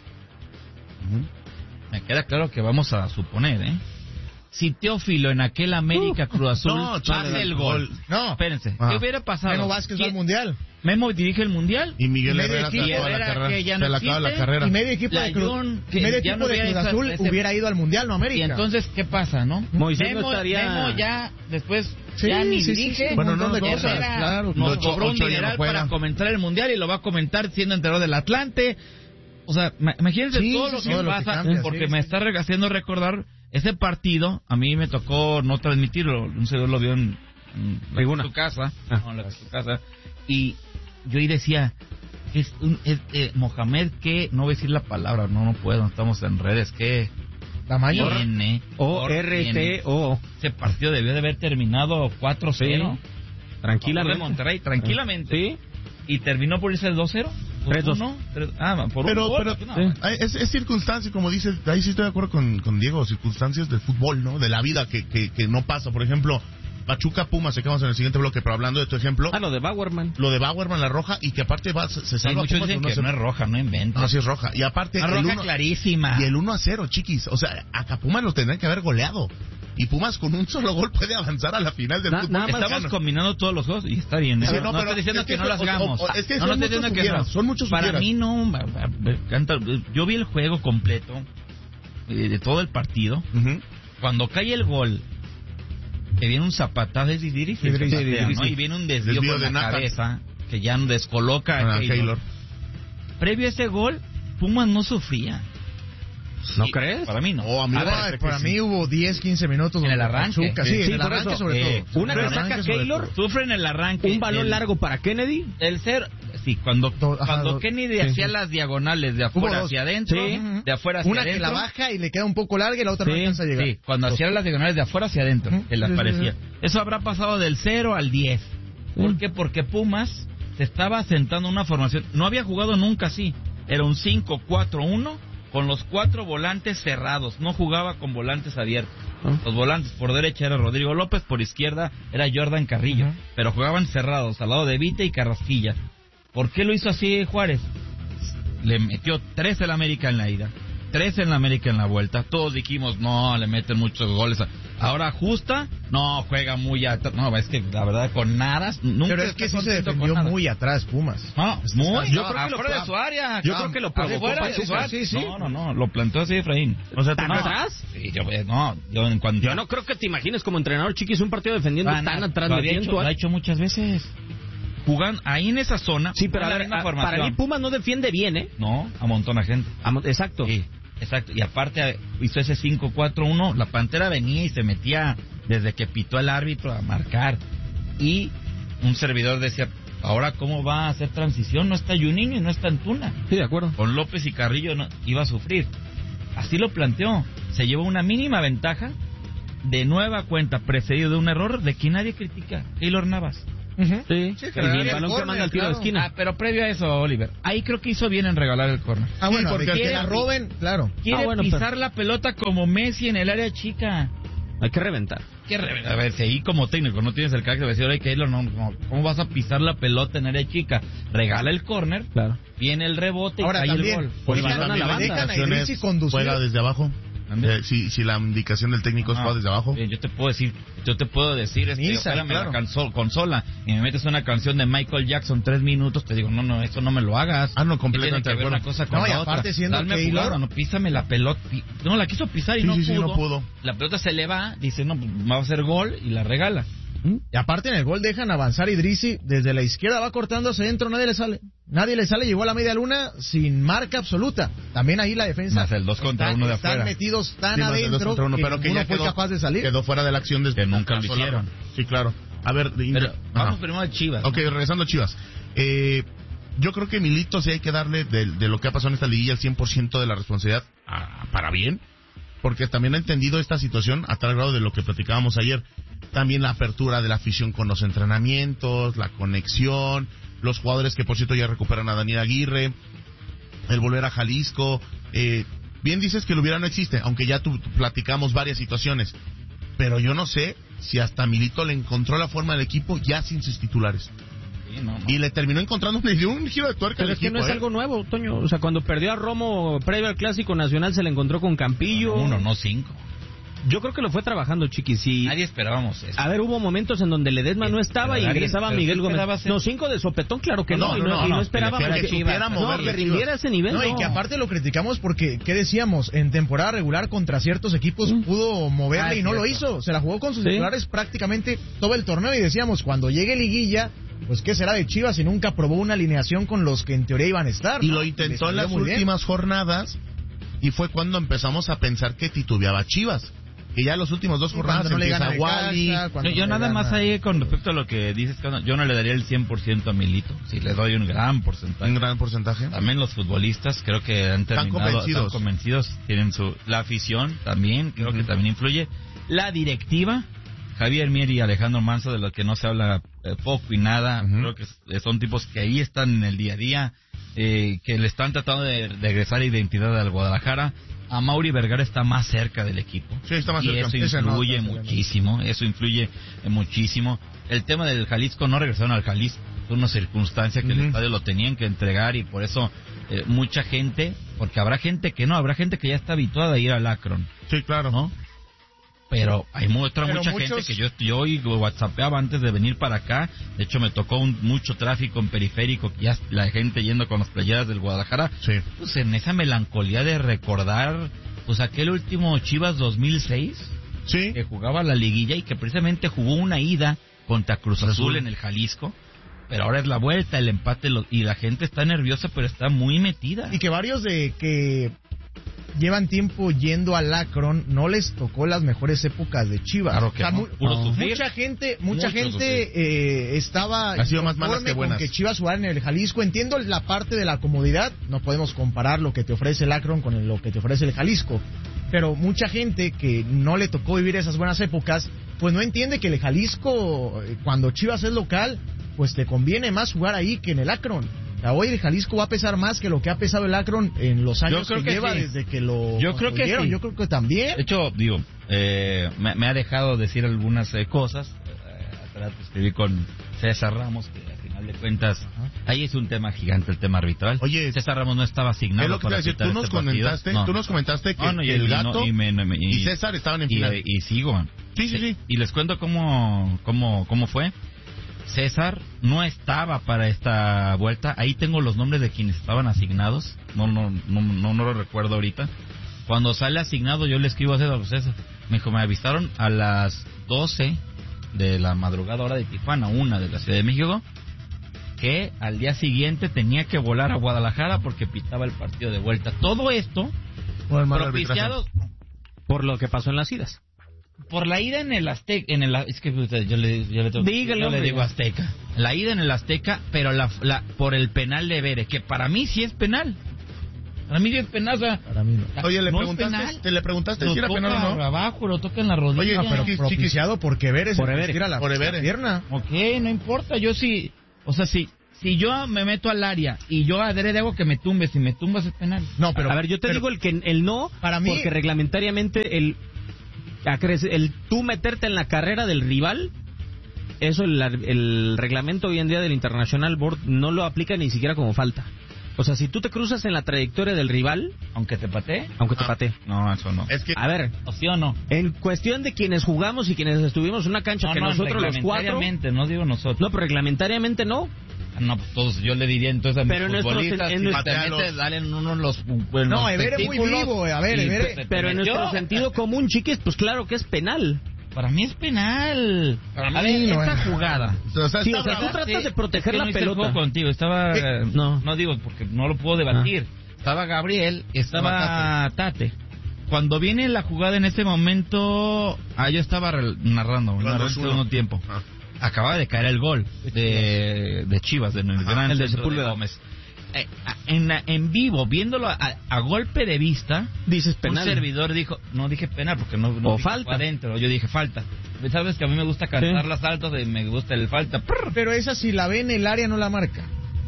Speaker 1: Me queda claro que vamos a suponer, ¿eh? Si Teófilo en aquel América Cruz Azul
Speaker 2: no, chale,
Speaker 1: hace el gol.
Speaker 4: No.
Speaker 1: Espérense,
Speaker 2: Ah.
Speaker 1: ¿qué hubiera pasado?
Speaker 4: Memo Vázquez va al
Speaker 1: ¿Quién-
Speaker 4: mundial.
Speaker 1: Memo dirige el mundial.
Speaker 2: Y Miguel
Speaker 4: Y medio
Speaker 2: Herrera se
Speaker 4: equipo.
Speaker 2: acaba la
Speaker 1: Herrera,
Speaker 2: carrera.
Speaker 1: que ya
Speaker 2: Se
Speaker 1: no
Speaker 2: le acaba la
Speaker 1: existe.
Speaker 2: carrera.
Speaker 4: Y medio equipo
Speaker 1: La
Speaker 4: de Cruz,
Speaker 1: Jun,
Speaker 4: y
Speaker 1: que
Speaker 4: medio
Speaker 1: ya
Speaker 4: equipo
Speaker 1: no
Speaker 4: de
Speaker 1: hubiera
Speaker 4: Cruz
Speaker 1: esa-
Speaker 4: Azul
Speaker 1: ese-
Speaker 4: hubiera ido al mundial, no América.
Speaker 1: Y entonces, ¿qué pasa, no?
Speaker 3: Moisés no
Speaker 1: Memo,
Speaker 3: estaría-
Speaker 1: Memo ya después
Speaker 4: Sí,
Speaker 1: ya ni
Speaker 4: sí, sí,
Speaker 1: dirige.
Speaker 4: sí,
Speaker 2: Bueno,
Speaker 4: un montón
Speaker 2: no,
Speaker 4: de
Speaker 2: no,
Speaker 4: cosas,
Speaker 1: Herrera
Speaker 4: claro.
Speaker 1: nos
Speaker 2: Ocho-
Speaker 1: cobró un
Speaker 2: ocho ya no
Speaker 1: dineral
Speaker 2: juega.
Speaker 1: para comentar el mundial y lo va a comentar siendo entrenador del Atlante. O sea, ma- imagínense
Speaker 4: Sí,
Speaker 1: todo
Speaker 4: sí,
Speaker 1: lo
Speaker 4: sí,
Speaker 1: que
Speaker 4: todo lo que
Speaker 1: pasa,
Speaker 4: cambia,
Speaker 1: porque
Speaker 4: sí,
Speaker 1: me
Speaker 4: sí.
Speaker 1: está re- haciendo recordar ese partido. A mí me tocó no transmitirlo, un seguidor lo vio en, en la-
Speaker 3: Tribuna.
Speaker 1: su casa,
Speaker 3: Ah.
Speaker 1: no, en la- su casa, y yo ahí decía, es un, es, eh, Mohamed, que no voy a decir la palabra, no, no puedo, estamos en redes, que
Speaker 4: Tamaño.
Speaker 1: tiene,
Speaker 3: O R T O.
Speaker 1: ese partido debió de haber terminado cuatro cero.
Speaker 3: Tranquilamente.
Speaker 1: De Monterrey, tranquilamente.
Speaker 3: Sí.
Speaker 1: Y terminó por irse el dos cero.
Speaker 3: tres dos.
Speaker 1: uno, tres- Ah, por
Speaker 2: Pero,
Speaker 1: un gol.
Speaker 2: pero
Speaker 1: No,
Speaker 3: sí.
Speaker 2: ay, es, es circunstancia, como dices, ahí sí estoy de acuerdo con, con Diego, circunstancias del fútbol, ¿no? De la vida que, que, que no pasa. Por ejemplo, Pachuca Pumas, se quedamos en el siguiente bloque, pero hablando de tu ejemplo,
Speaker 3: Ah, lo de Bauerman.
Speaker 2: lo de Bauerman, la roja, y que aparte va, se, se
Speaker 1: Sí,
Speaker 2: salva
Speaker 1: muchos
Speaker 2: Pumas
Speaker 1: dicen
Speaker 2: de
Speaker 1: que
Speaker 2: uno a
Speaker 1: no es
Speaker 2: cero.
Speaker 1: roja, no inventa.
Speaker 2: No, sí es roja. Y aparte,
Speaker 1: Una
Speaker 2: el
Speaker 1: roja
Speaker 2: uno-
Speaker 1: clarísima.
Speaker 2: y el uno a cero, chiquis. O sea, a Pumas lo tendrían que haber goleado. Y Pumas con un solo gol puede avanzar a la final del
Speaker 3: Na-
Speaker 2: fútbol
Speaker 3: nada más
Speaker 2: mexicano.
Speaker 1: Estamos combinando todos los juegos y está bien. ¿eh?
Speaker 2: Sí,
Speaker 1: no,
Speaker 2: no,
Speaker 1: no
Speaker 2: pero
Speaker 1: estoy diciendo
Speaker 2: es
Speaker 1: que,
Speaker 2: que
Speaker 1: no las
Speaker 2: o- o-
Speaker 1: hagamos.
Speaker 2: o- es que
Speaker 1: no,
Speaker 2: son
Speaker 1: no estoy
Speaker 2: muchos
Speaker 1: diciendo que
Speaker 2: hubieras,
Speaker 1: no.
Speaker 2: son muchos
Speaker 1: Para
Speaker 2: hubieras.
Speaker 1: mí no. a- a- canta- Yo vi el juego completo eh, de todo el partido.
Speaker 2: Ujú.
Speaker 1: Cuando cae el gol, que viene un zapatazo, es Idris,
Speaker 4: Sí, Idris,
Speaker 1: el que patea,
Speaker 2: sí,
Speaker 1: ¿no?
Speaker 2: sí.
Speaker 1: Y viene un desvío,
Speaker 2: Desvío
Speaker 1: con
Speaker 2: de
Speaker 1: la
Speaker 2: Naja.
Speaker 1: cabeza que ya descoloca a
Speaker 2: Ah,
Speaker 1: Keylor.
Speaker 2: Keylor.
Speaker 1: Previo a ese gol, Pumas no sufría.
Speaker 3: ¿No
Speaker 1: Sí,
Speaker 3: crees?
Speaker 1: Para mí no.
Speaker 2: Oh, a mí me
Speaker 4: Ay,
Speaker 2: parece que
Speaker 4: para
Speaker 2: sí.
Speaker 4: mí hubo diez, quince minutos.
Speaker 1: En el
Speaker 4: donde
Speaker 1: arranque.
Speaker 4: Pachuca, sí,
Speaker 1: Sí,
Speaker 4: en el
Speaker 3: por
Speaker 4: arranque
Speaker 3: eso,
Speaker 4: sobre
Speaker 1: eh,
Speaker 4: todo.
Speaker 3: Una
Speaker 4: En
Speaker 3: que
Speaker 4: el
Speaker 3: saca
Speaker 4: arranque sobre
Speaker 3: Keylor,
Speaker 4: todo.
Speaker 1: Sufren el arranque.
Speaker 3: un balón
Speaker 1: el-
Speaker 3: largo para Kennedy.
Speaker 1: El cero, sí, cuando,
Speaker 4: Do- ajá,
Speaker 1: cuando
Speaker 4: do-
Speaker 1: Kennedy
Speaker 4: sí,
Speaker 1: hacía
Speaker 4: sí.
Speaker 1: las diagonales de
Speaker 4: Hubo
Speaker 1: afuera
Speaker 4: dos.
Speaker 1: hacia adentro,
Speaker 3: Sí.
Speaker 1: de afuera hacia
Speaker 4: Una que
Speaker 1: adentro.
Speaker 4: la baja y le queda un poco larga y la otra no
Speaker 3: Sí,
Speaker 4: alcanza a llegar.
Speaker 1: Sí, cuando hacía las diagonales de afuera hacia adentro,
Speaker 4: Ujú.
Speaker 1: que las
Speaker 4: Sí, sí,
Speaker 1: parecía.
Speaker 4: sí.
Speaker 1: Eso habrá pasado del cero al diez. ¿Por
Speaker 3: Mm.
Speaker 1: qué? Porque Pumas se estaba sentando una formación, no había jugado nunca así. Era un cinco cuatro uno con los cuatro volantes cerrados, no jugaba con volantes abiertos.
Speaker 3: Ah.
Speaker 1: Los volantes por derecha era Rodrigo López, por izquierda era Jordan Carrillo,
Speaker 4: Ujú.
Speaker 1: pero jugaban cerrados al lado de Vite y Carrasquilla. ¿Por qué lo hizo así Juárez? Le metió tres en la América en la ida, tres en la América en la vuelta. Todos dijimos, no, le meten muchos goles. Ahora ajusta No, juega muy atrás. No, es que la verdad con nada. Nunca
Speaker 4: Pero es que sí se defendió muy atrás Pumas.
Speaker 1: No, muy.
Speaker 3: Yo creo que lo
Speaker 1: fuera de su área.
Speaker 3: Yo creo que lo provocó
Speaker 1: Afuera de su
Speaker 3: Pachuca.
Speaker 1: área.
Speaker 4: Sí, sí.
Speaker 1: No, no, no. Lo plantó así Efraín.
Speaker 3: O sea, ¿tan
Speaker 1: no,
Speaker 3: atrás?
Speaker 1: Sí, yo, no, yo en cuanto.
Speaker 3: Yo no creo que te imagines como entrenador, Chiquis, un partido defendiendo
Speaker 1: Ah,
Speaker 3: tan
Speaker 1: no,
Speaker 3: atrás.
Speaker 1: lo,
Speaker 3: de
Speaker 1: había
Speaker 3: cien,
Speaker 1: hecho,
Speaker 3: tú-
Speaker 1: lo ha hecho muchas veces. Jugan ahí en esa zona.
Speaker 3: Sí, pero
Speaker 1: con
Speaker 3: a
Speaker 1: la
Speaker 3: ver,
Speaker 1: misma
Speaker 3: a-
Speaker 1: formación.
Speaker 3: para mí Pumas no defiende bien, ¿eh?
Speaker 1: No, amontona gente.
Speaker 3: Amo- Exacto.
Speaker 1: Sí, exacto. Y aparte hizo ese cinco cuatro uno. La Pantera venía y se metía desde que pitó el árbitro a marcar. Y un servidor decía, ahora cómo va a hacer transición. No está Juninho y no está Antuna.
Speaker 3: Sí, de acuerdo.
Speaker 1: Con López y Carrillo no, iba a sufrir. Así lo planteó. Se llevó una mínima ventaja de nueva cuenta, precedido de un error de que nadie critica. Keylor Navas.
Speaker 4: Uh-huh.
Speaker 3: Sí,
Speaker 4: Sí,
Speaker 3: y
Speaker 4: que
Speaker 3: el
Speaker 4: regalar el
Speaker 3: balón que
Speaker 4: córner,
Speaker 3: manda al tiro de
Speaker 4: claro.
Speaker 3: esquina.
Speaker 1: Ah, pero previo a eso, Oliver, ahí creo que hizo bien en regalar el córner.
Speaker 4: Ah, bueno,
Speaker 2: Sí, porque
Speaker 4: de que
Speaker 1: quiere-
Speaker 4: la roben, claro.
Speaker 1: Quiere
Speaker 3: Ah, bueno,
Speaker 1: pisar
Speaker 3: pero-
Speaker 1: la pelota como Messi en el área chica.
Speaker 3: Hay que reventar.
Speaker 1: ¿Qué re- A ver, si ahí como técnico no tienes el carácter de decir, oye, Keylor, no, no, ¿cómo vas a pisar la pelota en área chica? Regala el córner,
Speaker 3: Claro.
Speaker 1: viene el rebote
Speaker 4: Ahora
Speaker 1: y cae
Speaker 4: también,
Speaker 1: el gol.
Speaker 3: Por
Speaker 2: Oye,
Speaker 3: el balón a
Speaker 2: también
Speaker 3: la
Speaker 2: la
Speaker 3: banda.
Speaker 4: dejan a
Speaker 2: indicación
Speaker 4: Idrissi
Speaker 2: es
Speaker 4: conducir.
Speaker 2: juega desde abajo.
Speaker 1: ¿Dónde?
Speaker 2: Eh, si, si la indicación del técnico es
Speaker 1: Ah,
Speaker 2: juega desde abajo.
Speaker 1: eh, Yo te puedo decir, yo te puedo decir, este,
Speaker 4: Misa,
Speaker 1: ojalá me
Speaker 4: claro.
Speaker 1: la canso- consola y me metes una canción de Michael Jackson tres minutos, te digo, no, no, eso no me lo hagas.
Speaker 2: Ah, no,
Speaker 1: Que
Speaker 2: completamente
Speaker 1: tiene que ver
Speaker 2: de
Speaker 1: una
Speaker 2: acuerdo.
Speaker 1: cosa con
Speaker 4: No, y
Speaker 1: la
Speaker 4: aparte
Speaker 1: otra.
Speaker 4: siendo
Speaker 1: Dame a
Speaker 4: Keylor-
Speaker 1: jugar, no, písame la pelota. pi- No, la quiso pisar y
Speaker 2: Sí,
Speaker 1: no,
Speaker 2: sí, sí,
Speaker 1: pudo.
Speaker 2: no pudo.
Speaker 1: La pelota se le va, dice, no, pues, va a hacer gol y la regala.
Speaker 4: Y aparte en el gol dejan avanzar Idrissi, desde la izquierda va cortando hacia adentro, nadie le sale. Nadie le sale, llegó a la media luna sin marca absoluta. También ahí la defensa.
Speaker 1: Más el dos contra
Speaker 4: están-
Speaker 1: uno de
Speaker 4: están
Speaker 1: afuera.
Speaker 4: metidos tan
Speaker 2: Sí, más de dos
Speaker 4: adentro
Speaker 2: contra uno,
Speaker 4: que
Speaker 2: pero que
Speaker 4: ninguno
Speaker 2: ya
Speaker 4: fue
Speaker 2: quedó,
Speaker 4: capaz de salir.
Speaker 2: quedó fuera de la acción desde
Speaker 1: Que nunca lo hicieron.
Speaker 2: Sí, claro. A ver, de-
Speaker 1: Pero
Speaker 2: Ajá.
Speaker 1: vamos primero a Chivas.
Speaker 2: Ok, regresando a Chivas. Eh, yo creo que Milito sí hay que darle de, de lo que ha pasado en esta liguilla el cien por ciento de la responsabilidad a- para bien, porque también ha entendido esta situación a tal grado de lo que platicábamos ayer. También la apertura de la afición con los entrenamientos, la conexión, los jugadores que por cierto ya recuperan a Daniel Aguirre, el volver a Jalisco. Eh, bien dices que lo hubiera no existe, aunque ya tu, platicamos varias situaciones. Pero yo no sé si hasta Milito le encontró la forma del equipo ya sin sus titulares.
Speaker 1: Sí, no, no.
Speaker 2: Y le terminó encontrando, le dio un giro de tuerca
Speaker 3: Pero
Speaker 2: al
Speaker 3: es que
Speaker 2: equipo,
Speaker 3: no es
Speaker 2: ¿eh?
Speaker 3: algo nuevo, Toño. O sea, cuando perdió a Romo previo al Clásico Nacional se le encontró con Campillo.
Speaker 1: Uno, no cinco.
Speaker 3: Yo creo que lo fue trabajando, Chiquis. Y...
Speaker 1: Nadie esperábamos eso.
Speaker 3: A ver, hubo momentos en donde Ledesma no estaba y
Speaker 1: Pero,
Speaker 3: ingresaba
Speaker 1: pero
Speaker 3: Miguel
Speaker 1: ¿qué
Speaker 3: Gómez.
Speaker 1: esperabas?
Speaker 3: No, cinco de sopetón, claro que no.
Speaker 2: No,
Speaker 3: y
Speaker 2: no,
Speaker 3: no,
Speaker 2: no,
Speaker 3: y no
Speaker 2: no,
Speaker 3: esperábamos
Speaker 2: que
Speaker 3: que,
Speaker 2: supiera
Speaker 3: no,
Speaker 2: moverle,
Speaker 3: que rindiera ese nivel.
Speaker 4: No, y que aparte lo criticamos porque, ¿qué decíamos? En temporada regular contra ciertos equipos pudo moverle
Speaker 1: Ah,
Speaker 4: y no lo
Speaker 1: cierto.
Speaker 4: hizo. Se la jugó con sus
Speaker 3: Sí.
Speaker 4: titulares prácticamente todo el torneo y decíamos, cuando llegue liguilla, pues ¿qué será de Chivas si nunca probó una alineación con los que en teoría iban a estar?
Speaker 2: Y
Speaker 4: ¿no?
Speaker 2: lo
Speaker 4: Le
Speaker 2: intentó en
Speaker 4: salió
Speaker 2: las
Speaker 4: muy bien.
Speaker 2: últimas jornadas y fue cuando empezamos a pensar que titubeaba Chivas. Que ya en los últimos dos jornadas
Speaker 4: Cuando no le
Speaker 2: empieza
Speaker 4: gana
Speaker 2: Wally.
Speaker 4: Necaxa, cuando
Speaker 1: Yo, yo
Speaker 4: le
Speaker 1: nada
Speaker 4: gana-
Speaker 1: más ahí con respecto a lo que dices, que yo no le daría el cien por ciento a Milito. Sí, le doy un gran porcentaje.
Speaker 2: Un gran porcentaje.
Speaker 1: También los futbolistas creo que han
Speaker 2: Están
Speaker 1: terminado,
Speaker 2: convencidos.
Speaker 1: están convencidos, tienen su la afición también, creo que también influye. La directiva, Javier Mier y Alejandro Manso, de los que no se habla eh, poco y nada,
Speaker 2: Ujú.
Speaker 1: creo que es- son tipos que ahí están en el día a día, eh, que le están tratando de, de regresar identidad al Guadalajara. A Mauri Vergara está más cerca del equipo.
Speaker 2: Sí, está más
Speaker 1: y
Speaker 2: cerca.
Speaker 1: eso
Speaker 4: Ese no,
Speaker 1: influye
Speaker 4: está cerca.
Speaker 1: muchísimo, eso influye eh, muchísimo. El tema del Jalisco, no regresaron al Jalisco, fue una circunstancia que el
Speaker 2: Ujú.
Speaker 1: estadio lo tenían que entregar y por eso eh, mucha gente, porque habrá gente que no, habrá gente que ya está habituada a ir al Akron,
Speaker 2: Sí, claro.
Speaker 1: ¿no? Pero hay mu- otra
Speaker 4: Pero
Speaker 1: mucha
Speaker 4: muchos-
Speaker 1: gente que yo, yo hoy whatsappeaba antes de venir para acá. De hecho, me tocó un, mucho tráfico en periférico, ya la gente yendo con las playeras del Guadalajara.
Speaker 2: Sí.
Speaker 1: Pues en esa melancolía de recordar, pues aquel último Chivas dos mil seis,
Speaker 2: Sí.
Speaker 1: que jugaba la liguilla y que precisamente jugó una ida contra Cruz
Speaker 2: Cruz
Speaker 1: Azul
Speaker 2: Azul.
Speaker 1: en el Jalisco. Pero ahora es la vuelta, el empate, lo- y la gente está nerviosa, pero está muy metida.
Speaker 4: Y que varios de que llevan tiempo yendo al Akron no les tocó las mejores épocas de Chivas.
Speaker 1: Claro que no.
Speaker 4: mu-
Speaker 1: Puro sufrir.
Speaker 4: mucha gente, mucha
Speaker 1: Mucho
Speaker 4: gente eh, estaba
Speaker 2: Ha sido más malas
Speaker 4: conforme
Speaker 2: que buenas.
Speaker 4: con que Chivas jugara en el Jalisco. Entiendo la parte de la comodidad, no podemos comparar lo que te ofrece el Akron con lo que te ofrece el Jalisco. Pero mucha gente que no le tocó vivir esas buenas épocas, pues no entiende que el Jalisco, eh, cuando Chivas es local, pues te conviene más jugar ahí que en el Akron. O sea, hoy el Jalisco va a pesar más que lo que ha pesado el Akron en los años
Speaker 1: creo
Speaker 4: que,
Speaker 1: que
Speaker 4: lleva
Speaker 1: sí.
Speaker 4: desde que lo
Speaker 1: Yo creo que
Speaker 4: construyeron.
Speaker 1: sí.
Speaker 4: Yo creo que también.
Speaker 1: De hecho, digo, eh, me, me ha dejado decir algunas eh, cosas. Eh, hace rato escribí con César Ramos, que al final de cuentas, ahí es un tema gigante el tema arbitral.
Speaker 2: Oye,
Speaker 1: César Ramos no estaba asignado
Speaker 2: Es lo que te iba para a decir,
Speaker 1: pitar
Speaker 2: tú nos
Speaker 1: este partido.
Speaker 2: comentaste,
Speaker 1: No.
Speaker 2: tú nos comentaste que
Speaker 1: No, no, y-
Speaker 2: el
Speaker 1: y
Speaker 2: Gato
Speaker 1: no, y me- me- y-
Speaker 2: y César estaban en
Speaker 1: y,
Speaker 2: final.
Speaker 1: y sigo.
Speaker 2: Sí, sí, sí.
Speaker 1: Y les cuento cómo, cómo, cómo fue. César no estaba para esta vuelta. Ahí tengo los nombres de quienes estaban asignados. No, no, no, no, no lo recuerdo ahorita. Cuando sale asignado, yo le escribo a César, César. Me dijo, me avistaron a las doce de la madrugada hora de Tijuana, una de la Ciudad de México, que al día siguiente tenía que volar a Guadalajara porque pitaba el partido de vuelta. Todo esto
Speaker 2: Bueno, mal
Speaker 1: propiciado
Speaker 3: Por lo que pasó en las idas.
Speaker 1: por la ida en el Azteca, en el es que usted, yo le yo le, tengo,
Speaker 3: Dígale,
Speaker 1: yo le
Speaker 3: hombre.
Speaker 1: digo Azteca. La ida en el Azteca, pero la, la por el penal de Vere, que para mí sí es penal. Para mí sí es penal, o sea,
Speaker 4: Para mí no.
Speaker 2: Oye, ¿le
Speaker 1: no es
Speaker 2: preguntaste,
Speaker 1: penal.
Speaker 2: ¿te le preguntaste
Speaker 1: Lo
Speaker 2: si era
Speaker 1: toca
Speaker 2: penal o no?
Speaker 1: abajo, lo toca en la rodilla.
Speaker 2: Oye,
Speaker 4: No, pero
Speaker 2: Chiquis,
Speaker 4: propiciado porque Vélez
Speaker 3: Por
Speaker 4: se
Speaker 3: Everett.
Speaker 4: tira la,
Speaker 2: Por
Speaker 4: la
Speaker 2: Everett.
Speaker 4: pierna.
Speaker 1: Ok, no importa, yo sí, o sea, sí, si yo me meto al área y yo adrede hago que me tumbe, si me tumbas es penal.
Speaker 4: No, pero
Speaker 3: a ver, yo te
Speaker 4: pero-
Speaker 3: digo el que el no,
Speaker 4: Para mí-
Speaker 3: porque reglamentariamente el, el tú meterte en la carrera del rival, eso el, el reglamento hoy en día del International Board no lo aplica ni siquiera como falta. O sea, si tú te cruzas en la trayectoria del rival,
Speaker 1: Aunque te patee.
Speaker 3: aunque te
Speaker 2: Ah.
Speaker 3: patee.
Speaker 1: No, eso no.
Speaker 2: Es que
Speaker 3: A ver,
Speaker 1: ¿O sí o no?
Speaker 3: en cuestión de quienes jugamos y quienes estuvimos en una cancha
Speaker 1: No,
Speaker 3: que
Speaker 1: no,
Speaker 3: nosotros los cuatro,
Speaker 1: reglamentariamente, no digo nosotros.
Speaker 3: no, pero reglamentariamente no.
Speaker 1: No, pues todos, yo le diría entonces a mis
Speaker 3: Pero en nuestros-
Speaker 1: futbolistas,
Speaker 3: en
Speaker 1: si
Speaker 3: nuestros-
Speaker 1: te metes, dale en uno de los pues,
Speaker 4: No,
Speaker 1: los
Speaker 4: Everett es muy
Speaker 1: testículos
Speaker 4: vivo, a ver,
Speaker 1: y
Speaker 4: Everett-
Speaker 1: te- te
Speaker 3: Pero en
Speaker 1: metió.
Speaker 3: nuestro sentido común, chiquis, pues claro que es penal.
Speaker 1: Para mí es penal.
Speaker 4: Para
Speaker 1: a
Speaker 4: mí
Speaker 1: ver,
Speaker 4: no
Speaker 1: esta
Speaker 4: es.
Speaker 1: jugada.
Speaker 2: o sea,
Speaker 3: Sí,
Speaker 2: está
Speaker 3: o sea,
Speaker 2: bravo.
Speaker 3: tú tratas
Speaker 1: Sí,
Speaker 3: de proteger
Speaker 1: es que
Speaker 3: la
Speaker 1: no hice el
Speaker 3: pelota.
Speaker 1: juego contigo, estaba...
Speaker 3: Eh,
Speaker 1: eh,
Speaker 3: no.
Speaker 1: no digo porque no lo puedo debatir. Estaba Gabriel, estaba Tate. Cuando viene la jugada en ese momento, ah, yo estaba rel- narrando,
Speaker 2: Iban
Speaker 1: narrando el
Speaker 2: dos uno.
Speaker 1: segundo tiempo.
Speaker 2: Ah.
Speaker 1: Acaba de caer el gol de, de Chivas, de el gran
Speaker 3: el de
Speaker 1: centro
Speaker 3: Sepúlveda.
Speaker 1: Gómez. Eh, en, en vivo, viéndolo a, a golpe de vista,
Speaker 3: Dices
Speaker 1: un
Speaker 3: penal.
Speaker 1: servidor dijo, no dije penal porque no, no
Speaker 3: O
Speaker 1: dije
Speaker 3: falta.
Speaker 1: fue adentro, yo dije falta. Sabes que a mí me gusta cantar
Speaker 3: Sí.
Speaker 1: las altas y me gusta el falta. Prr.
Speaker 4: Pero esa si la ve en el área no la marca.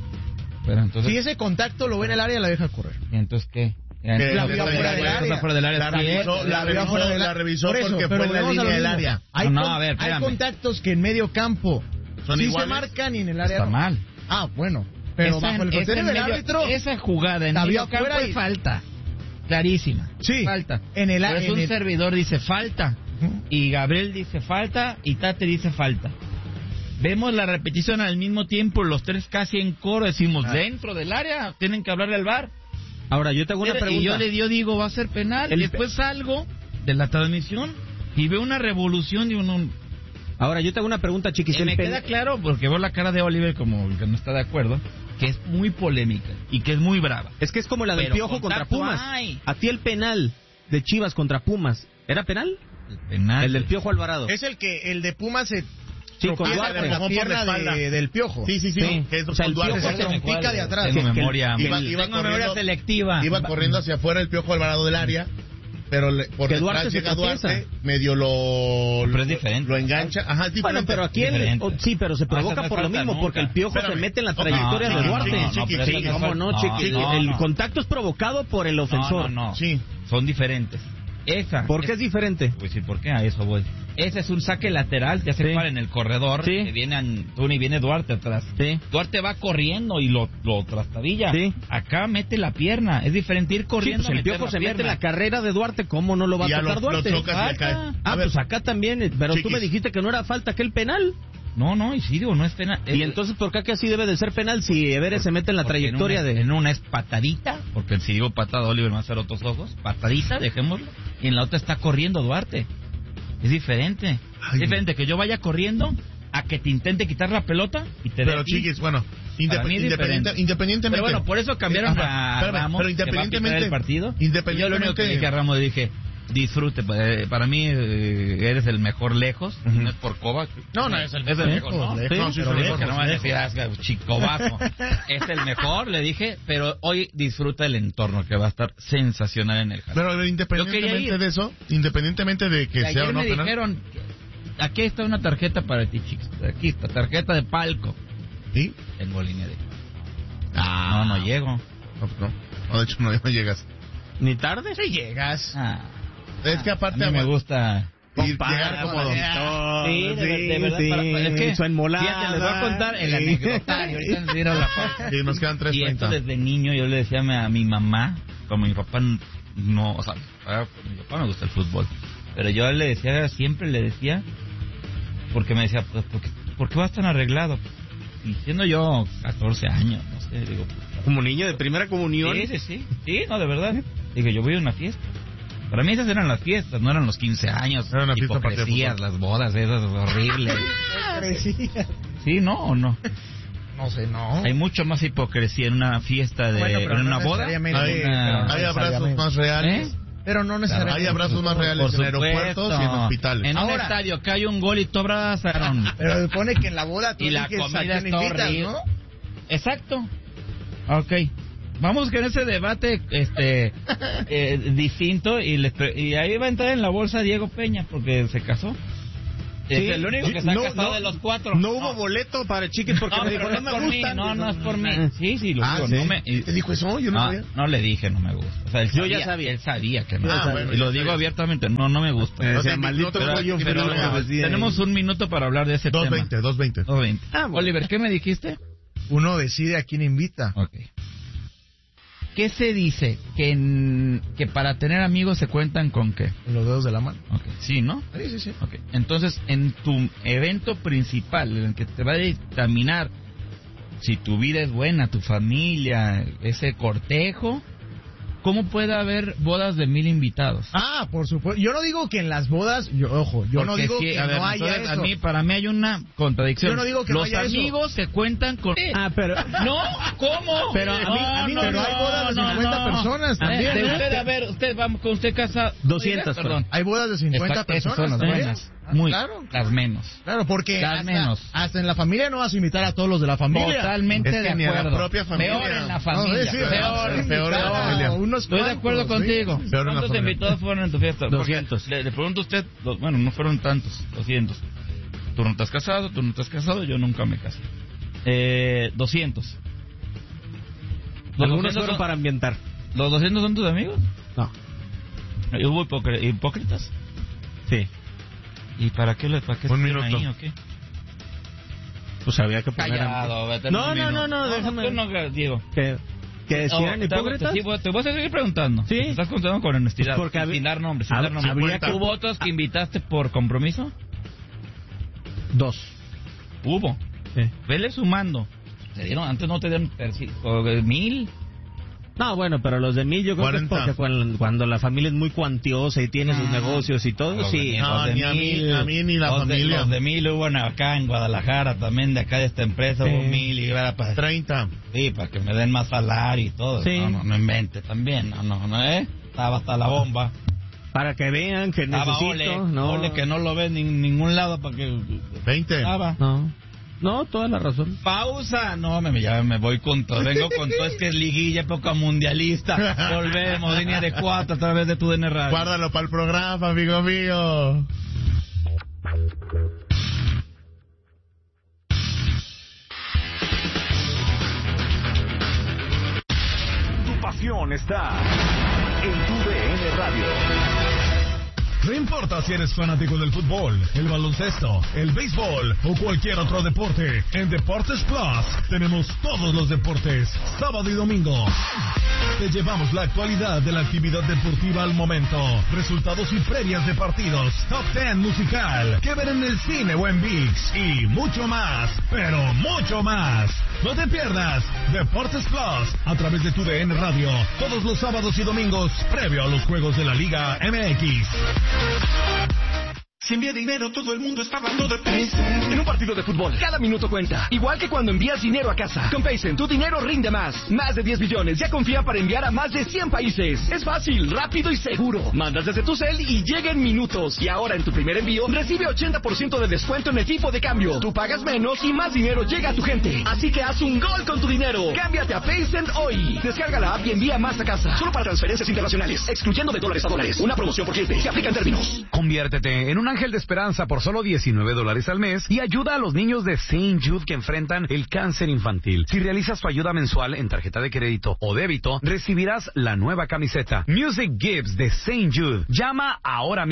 Speaker 1: Pero entonces,
Speaker 4: Si ese contacto lo ve en el área la deja correr.
Speaker 1: ¿y entonces qué?
Speaker 2: Que
Speaker 4: la
Speaker 2: que
Speaker 4: vio
Speaker 2: fue
Speaker 4: fuera del
Speaker 2: la-
Speaker 4: área.
Speaker 1: fuera del área.
Speaker 2: La
Speaker 1: Sí,
Speaker 2: revisó, la
Speaker 4: La vio
Speaker 2: revisó,
Speaker 4: fuera del-
Speaker 2: la revisó
Speaker 4: Por eso,
Speaker 2: porque
Speaker 4: pero
Speaker 2: fue en la
Speaker 4: volvemos a lo
Speaker 2: línea del
Speaker 4: mismo.
Speaker 2: área.
Speaker 4: Hay,
Speaker 1: No,
Speaker 4: con-
Speaker 1: a ver,
Speaker 4: hay
Speaker 1: espérame.
Speaker 4: contactos que en medio campo
Speaker 2: ¿Son
Speaker 4: sí
Speaker 2: iguales?
Speaker 4: se marcan y en el área
Speaker 1: Está
Speaker 4: no.
Speaker 1: mal.
Speaker 4: Ah, bueno. Pero
Speaker 1: Esa-
Speaker 4: bajo el
Speaker 1: esa
Speaker 4: criterio
Speaker 1: en
Speaker 4: del
Speaker 1: medio-
Speaker 4: árbitro,
Speaker 1: esa jugada en
Speaker 4: la
Speaker 1: medio
Speaker 4: vio
Speaker 1: campo
Speaker 4: afuera
Speaker 1: es
Speaker 4: y-
Speaker 1: falta. Clarísima.
Speaker 4: Sí.
Speaker 1: Falta.
Speaker 4: En el
Speaker 1: Por
Speaker 4: a-
Speaker 1: eso
Speaker 4: en
Speaker 1: un
Speaker 4: el-
Speaker 1: servidor dice falta.
Speaker 4: Ujú.
Speaker 1: Y Gabriel dice falta y Tate dice falta. Vemos la repetición al mismo tiempo, los tres casi en coro decimos,
Speaker 4: Ah.
Speaker 1: dentro del área, tienen que hablarle al V A R.
Speaker 3: Ahora, yo te hago una
Speaker 1: Y
Speaker 3: pregunta.
Speaker 1: yo le yo digo, va a ser penal.
Speaker 3: El-
Speaker 1: Y después salgo de la transmisión y veo una revolución de uno.
Speaker 3: Ahora, yo te hago una pregunta, chiquis.
Speaker 1: Y
Speaker 3: El
Speaker 1: me
Speaker 3: pen-
Speaker 1: queda claro, porque veo la cara de Oliver como el que no está de acuerdo, que es muy polémica y que es muy brava.
Speaker 3: Es que es como la del
Speaker 1: Pero
Speaker 3: Piojo contra
Speaker 1: contacto
Speaker 3: Pumas.
Speaker 1: hay.
Speaker 3: A ti el penal de Chivas contra Pumas, ¿era penal?
Speaker 1: El penal.
Speaker 3: El del Piojo Alvarado.
Speaker 4: es el que el de Pumas se
Speaker 3: Sí, con
Speaker 4: tropieza
Speaker 3: Duarte.
Speaker 4: con la
Speaker 2: Empujó por
Speaker 4: pierna
Speaker 2: la espalda.
Speaker 4: de- del Piojo.
Speaker 2: Sí, sí, sí.
Speaker 3: Sí.
Speaker 2: Que es
Speaker 3: O sea, el
Speaker 2: con Duarte.
Speaker 3: Piojo
Speaker 4: se trompica de atrás.
Speaker 1: Tengo
Speaker 3: Que- que-
Speaker 1: memoria.
Speaker 2: Iba,
Speaker 1: muy-
Speaker 2: iba
Speaker 1: tengo memoria
Speaker 2: corriendo,
Speaker 1: selectiva.
Speaker 2: iba corriendo hacia afuera el Piojo Alvarado del área, pero le- por
Speaker 3: Que
Speaker 2: detrás
Speaker 3: Duarte se
Speaker 2: llega
Speaker 3: tropieza.
Speaker 2: Duarte, medio lo,
Speaker 1: Pero es
Speaker 2: lo-
Speaker 1: diferente.
Speaker 2: lo engancha. Ajá, es
Speaker 3: Bueno,
Speaker 2: diferente.
Speaker 3: pero aquí el,
Speaker 1: Diferente.
Speaker 3: o- sí, pero se
Speaker 1: No, esa
Speaker 3: provoca
Speaker 1: no es
Speaker 3: por lo
Speaker 1: falta
Speaker 3: mismo,
Speaker 1: nunca.
Speaker 3: porque el Piojo
Speaker 2: Espérame.
Speaker 3: se mete en la
Speaker 2: Ok,
Speaker 3: trayectoria
Speaker 1: no,
Speaker 3: de
Speaker 1: no,
Speaker 3: Duarte.
Speaker 1: no, no,
Speaker 2: Chiqui,
Speaker 1: pero
Speaker 2: chiqui,
Speaker 1: eso no es
Speaker 3: ¿Cómo no,
Speaker 1: falta.
Speaker 3: chiqui?
Speaker 1: No,
Speaker 3: El
Speaker 1: no.
Speaker 3: contacto es provocado por el ofensor.
Speaker 1: No, no, no.
Speaker 2: Sí.
Speaker 1: Son diferentes. Esa.
Speaker 3: ¿Por qué es diferente?
Speaker 1: Pues sí, ¿por qué? A eso voy. Ese es un saque lateral, te hace
Speaker 3: Sí.
Speaker 1: par en el corredor,
Speaker 3: Sí.
Speaker 1: que viene Antuna y viene Duarte atrás.
Speaker 3: Sí.
Speaker 1: Duarte va corriendo y lo, lo trastabilla.
Speaker 3: Sí.
Speaker 1: Acá mete la pierna. Es diferente ir
Speaker 3: Sí,
Speaker 1: corriendo
Speaker 3: pues
Speaker 1: a
Speaker 3: el
Speaker 1: meter
Speaker 3: Piojo
Speaker 1: la
Speaker 3: se mete en
Speaker 1: pierna.
Speaker 3: la carrera de Duarte, ¿cómo no lo va a
Speaker 2: Y ya
Speaker 3: tocar
Speaker 2: lo, lo
Speaker 3: Duarte?
Speaker 2: chocas y le
Speaker 1: Falta.
Speaker 2: cae.
Speaker 3: Ah,
Speaker 2: A ver,
Speaker 3: pues acá también, eh, pero tú
Speaker 2: Chiquis.
Speaker 3: me dijiste que no era falta aquel penal.
Speaker 1: No, no, y sí, digo, no es penal.
Speaker 3: Y
Speaker 1: Es-
Speaker 3: entonces, ¿por qué que así debe de ser penal si Everett se mete en la
Speaker 1: porque
Speaker 3: trayectoria
Speaker 1: en una,
Speaker 3: de...
Speaker 1: En una es patadita, porque si digo patada, Oliver me va a hacer otros ojos. Patadita, dejémoslo. Y en la otra está corriendo Duarte. Es diferente.
Speaker 2: Ay,
Speaker 1: es diferente que yo vaya corriendo a que te intente quitar la pelota y te dé
Speaker 2: Pero
Speaker 1: a ti.
Speaker 2: chiquis, bueno, indep-
Speaker 1: Para mí es
Speaker 2: independiente-
Speaker 1: diferente.
Speaker 2: independientemente.
Speaker 1: Pero bueno, por eso cambiaron
Speaker 2: Ajá,
Speaker 1: a
Speaker 2: espérame,
Speaker 1: Ramos,
Speaker 2: pero
Speaker 1: que va a pitar
Speaker 2: independientemente
Speaker 1: el partido.
Speaker 2: independientemente-
Speaker 1: Y yo lo único que le dije a Ramos, le dije, disfrute, eh, para mí eh, eres el mejor lejos, y no es por Kovac.
Speaker 4: No, no, es el
Speaker 1: es el
Speaker 4: mejor,
Speaker 1: mejor, ¿no?
Speaker 4: lejos,
Speaker 1: Sí,
Speaker 2: sí,
Speaker 1: pero
Speaker 2: sí,
Speaker 1: le dije,
Speaker 2: lejos,
Speaker 1: no me
Speaker 2: lejos.
Speaker 1: decías, chicobazo. Es el mejor, le dije, pero hoy disfruta el entorno, que va a estar sensacional en el Jalisco.
Speaker 2: Pero a ver,
Speaker 1: Yo quería
Speaker 2: independientemente
Speaker 1: ir.
Speaker 2: de eso, independientemente de que
Speaker 1: Y
Speaker 2: sea
Speaker 1: ayer
Speaker 2: o no
Speaker 1: me
Speaker 2: penal.
Speaker 1: dijeron, aquí está una tarjeta para ti, chicos. Aquí está, tarjeta de palco.
Speaker 2: ¿Sí?
Speaker 1: Tengo línea de...
Speaker 2: Ah.
Speaker 1: No, no llego.
Speaker 2: No, pues no. No, de hecho, no, no llegas.
Speaker 3: ¿Ni tarde?
Speaker 4: Sí llegas.
Speaker 1: Ah,
Speaker 2: Es que aparte
Speaker 1: a mí me
Speaker 2: aguanta-
Speaker 1: gusta...
Speaker 2: ir-
Speaker 3: Compadre,
Speaker 2: llegar cómodo.
Speaker 3: Sí,
Speaker 1: de, de verdad,
Speaker 3: sí,
Speaker 1: para- para- es que,
Speaker 3: su enmolada.
Speaker 1: fíjate, les voy a contar el
Speaker 3: Sí.
Speaker 1: anecdotario. Ahorita nos dieron la pausa.
Speaker 2: Sí, nos quedan tres
Speaker 1: Y esto
Speaker 2: treinta.
Speaker 1: desde niño yo le decía a mi, a mi mamá, como mi papá no, o sea, a mi papá me gusta el fútbol, Pero yo le decía, siempre le decía, porque me decía, pues, ¿por qué, ¿por qué vas tan arreglado? Y siendo yo catorce años, no sé, digo...
Speaker 3: Como niño de primera comunión.
Speaker 1: Sí, sí, sí, sí, no, de verdad. Digo, yo voy a una fiesta. Para mí esas eran las fiestas, no eran los quince años.
Speaker 2: Era una fiesta
Speaker 1: hipocresías, las bodas esas horribles. ¿Sí, no o no?
Speaker 4: No sé, no.
Speaker 1: Hay mucho más hipocresía en una fiesta de...
Speaker 4: Bueno, pero
Speaker 1: en
Speaker 4: no
Speaker 1: una boda.
Speaker 4: necesariamente,
Speaker 2: Hay,
Speaker 4: pero no
Speaker 2: hay abrazos
Speaker 4: necesariamente.
Speaker 2: más reales.
Speaker 1: ¿Eh?
Speaker 4: Pero no necesariamente.
Speaker 2: Hay abrazos más reales
Speaker 1: Por
Speaker 2: en aeropuertos y en
Speaker 1: supuesto.
Speaker 2: hospitales.
Speaker 1: En un
Speaker 4: Ahora-
Speaker 1: estadio cae un gol y tú abrazaron.
Speaker 4: Pero se supone que en la boda tú
Speaker 1: Y la
Speaker 4: eliges a
Speaker 1: comida
Speaker 4: quién
Speaker 1: está
Speaker 4: invitas,
Speaker 1: horrible.
Speaker 4: ¿no?
Speaker 1: Exacto. Ok. Vamos con ese debate este eh, distinto y, le, y ahí va a entrar en la bolsa Diego Peña porque se casó. Es
Speaker 3: Sí.
Speaker 1: el único que se ha
Speaker 3: No,
Speaker 1: casado
Speaker 3: no,
Speaker 1: de los cuatro.
Speaker 3: No hubo boleto para Chiquis porque
Speaker 1: No,
Speaker 3: me
Speaker 1: pero
Speaker 3: dijo,
Speaker 1: no
Speaker 3: no
Speaker 1: es
Speaker 3: me
Speaker 1: por mí,
Speaker 3: gustan.
Speaker 1: no, no es por mí. Sí, sí, lo
Speaker 2: Ah,
Speaker 1: digo,
Speaker 2: ¿sí?
Speaker 1: no me... y-
Speaker 4: ¿Te dijo eso? Yo no
Speaker 1: Ah,
Speaker 4: sabía.
Speaker 1: no le dije no me gusta. O sea, él
Speaker 3: Yo
Speaker 1: sabía,
Speaker 3: ya sabía.
Speaker 1: Él sabía que no.
Speaker 2: Ah,
Speaker 1: me gusta.
Speaker 2: bueno,
Speaker 1: y lo
Speaker 2: ya
Speaker 1: digo
Speaker 2: sabía.
Speaker 1: abiertamente, no, no me gusta.
Speaker 3: Me decía,
Speaker 2: No te-
Speaker 3: maldito
Speaker 2: no te-
Speaker 3: pollo
Speaker 2: pero-
Speaker 3: frito,
Speaker 2: pero-
Speaker 3: me decía.
Speaker 1: Tenemos un minuto para hablar de ese
Speaker 2: dos
Speaker 1: tema.
Speaker 2: veinte, dos veinte.
Speaker 1: dos veinte.
Speaker 3: Ah, bueno.
Speaker 1: Oliver, ¿qué me dijiste?
Speaker 4: Uno decide a quién invita.
Speaker 1: Ok. ¿Qué se dice? Que, en- que para tener amigos se cuentan con qué.
Speaker 4: En los dedos de la mano.
Speaker 1: Ok. Sí, ¿no?
Speaker 4: Sí, sí, sí.
Speaker 1: Ok. Entonces, en tu evento principal, en el que te va a dictaminar si tu vida es buena, tu familia, ese cortejo, ¿cómo puede haber bodas de mil invitados?
Speaker 4: Ah, por supuesto. Yo no digo que en las bodas, yo, ojo, yo no
Speaker 1: Porque
Speaker 4: digo
Speaker 1: sí,
Speaker 4: que
Speaker 1: a ver,
Speaker 4: no haya
Speaker 1: entonces,
Speaker 4: eso.
Speaker 1: a mí, para mí hay una contradicción.
Speaker 4: Yo no digo que no
Speaker 1: Los
Speaker 4: haya eso.
Speaker 1: amigos se cuentan con...
Speaker 3: Ah, pero...
Speaker 1: No, ¿cómo?
Speaker 3: Pero a mí- a mí no,
Speaker 4: pero hay bodas de cincuenta personas también,
Speaker 1: De
Speaker 4: ¿eh?
Speaker 1: usted, a ver, usted, vamos, con usted casa...
Speaker 3: doscientas,
Speaker 1: perdón.
Speaker 4: Hay bodas de cincuenta
Speaker 1: Exacto, esas
Speaker 4: personas
Speaker 1: son las
Speaker 4: también.
Speaker 1: buenas.
Speaker 4: Ah,
Speaker 1: Muy,
Speaker 4: claro.
Speaker 1: las menos.
Speaker 4: Claro, porque
Speaker 1: Las
Speaker 4: hasta,
Speaker 1: menos.
Speaker 4: hasta en la familia no vas a invitar a todos los de la familia.
Speaker 1: Totalmente
Speaker 2: Es que
Speaker 1: de
Speaker 2: ni a la
Speaker 1: acuerdo.
Speaker 2: propia familia.
Speaker 1: Peor en la
Speaker 4: No,
Speaker 1: familia.
Speaker 4: sí, sí,
Speaker 1: peor,
Speaker 4: sí,
Speaker 2: peor en la
Speaker 4: claro,
Speaker 2: familia.
Speaker 4: unos
Speaker 1: Estoy de acuerdo
Speaker 4: cuantos, sí.
Speaker 1: contigo.
Speaker 2: Peor en la
Speaker 1: ¿Cuántos
Speaker 2: familia.
Speaker 1: invitados fueron en tu fiesta? Porque
Speaker 3: doscientos.
Speaker 1: Le, le pregunto a usted, dos- bueno, no fueron tantos, doscientos. Tú no estás casado, tú no estás casado, yo nunca me casé. Eh, doscientos. ¿Los
Speaker 3: Algunos
Speaker 1: doscientos
Speaker 3: fueron
Speaker 1: son-
Speaker 3: para ambientar.
Speaker 1: ¿Los doscientos son tus amigos?
Speaker 3: No.
Speaker 1: ¿Y ¿Hubo hipocre- hipócritas?
Speaker 3: Sí.
Speaker 1: ¿Y para qué, le- para qué
Speaker 2: Un
Speaker 1: estuvieron
Speaker 2: minuto.
Speaker 1: ahí o qué?
Speaker 3: Pues había que poner...
Speaker 1: Callado, vete
Speaker 3: No,
Speaker 1: un
Speaker 3: no,
Speaker 1: minuto.
Speaker 3: no, no, déjame-
Speaker 1: tú no, Diego.
Speaker 3: ¿Que, que decían
Speaker 1: Oh, te-
Speaker 3: hipócritas?
Speaker 1: Te, sí, te voy a seguir preguntando.
Speaker 3: Sí.
Speaker 1: Te estás contando con honestidad.
Speaker 3: Porque había-
Speaker 1: sin dar nombres, sin
Speaker 3: hab-
Speaker 1: dar nombres.
Speaker 3: habría que-
Speaker 1: ¿Hubo otros que invitaste por compromiso?
Speaker 3: Dos.
Speaker 1: Hubo.
Speaker 3: Sí.
Speaker 1: Vele sumando. ¿Te dieron? Antes no te dieron perci- o, eh, mil.
Speaker 3: No, bueno, pero los de mil yo creo
Speaker 2: cuarenta.
Speaker 3: que es porque cuando, cuando la familia es muy cuantiosa y tiene sus
Speaker 1: Ah.
Speaker 3: negocios y todo,
Speaker 1: Los
Speaker 3: sí.
Speaker 1: de-
Speaker 2: No,
Speaker 1: los de
Speaker 2: ni a mí,
Speaker 1: mil,
Speaker 2: a mí ni la
Speaker 1: los de-
Speaker 2: familia.
Speaker 1: los de mil hubo en- acá en Guadalajara también, de acá de esta empresa,
Speaker 3: Sí.
Speaker 1: hubo mil y era para,
Speaker 2: treinta.
Speaker 1: sí, para que me den más salario y todo.
Speaker 3: Sí.
Speaker 1: No, no, no invente también. No, no, no, ¿eh? Estaba hasta la bomba.
Speaker 3: Para que vean que
Speaker 1: Estaba
Speaker 3: necesito,
Speaker 1: Ole,
Speaker 3: no.
Speaker 1: Ole que no lo ve en ningún lado para que...
Speaker 2: veinte.
Speaker 1: Estaba.
Speaker 3: No. No, toda la razón.
Speaker 1: Pausa. No, me, ya me voy con todo. Vengo con todo. Es que es liguilla, época mundialista. Volvemos, línea de cuatro a través de tu D N Radio.
Speaker 2: Guárdalo para el programa, amigo mío.
Speaker 5: Tu pasión está en tu D N Radio.
Speaker 6: No importa si eres fanático del fútbol, el baloncesto, el béisbol o cualquier otro deporte, en Deportes Plus tenemos todos los deportes, sábado y domingo. Te llevamos la actualidad de la actividad deportiva al momento, resultados y previas de partidos, top ten musical, que ver en el cine o en ViX y mucho más, pero mucho más. No te pierdas Deportes Plus a través de tu D N Radio, todos los sábados y domingos, previo a los juegos de la Liga M X.
Speaker 7: Si envía dinero, todo el mundo está hablando de Paycen. En un partido de fútbol, cada minuto cuenta. Igual que cuando envías dinero a casa. Con Paycen, tu dinero rinde más. Más de diez billones ya confía para enviar a más de cien países. Es fácil, rápido y seguro. Mandas desde tu cel y llega en minutos. Y ahora en tu primer envío, recibe ochenta por ciento de descuento en el tipo de cambio. Tú pagas menos y más dinero llega a tu gente. Así que haz un gol con tu dinero. Cámbiate a Paycen hoy. Descarga la app y envía más a casa. Solo para transferencias internacionales. Excluyendo de dólares a dólares. Una promoción por cliente. Se aplica en términos.
Speaker 8: Conviértete en un ángel de esperanza por solo diecinueve dólares al mes y ayuda a los niños de Saint Jude que enfrentan el cáncer infantil. Si realizas tu ayuda mensual en tarjeta de crédito o débito, recibirás la nueva camiseta Music Gives de Saint Jude. Llama ahora mismo